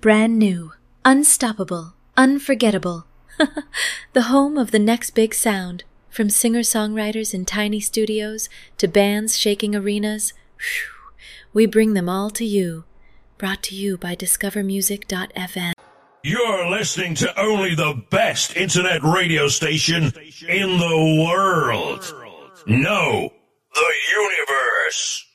Brand new, unstoppable, unforgettable. The home of the next big sound. From singer-songwriters in tiny studios to bands shaking arenas. We bring them all to you. Brought to you by discovermusic.fm. You're listening to only the best internet radio station in the world. No, the universe.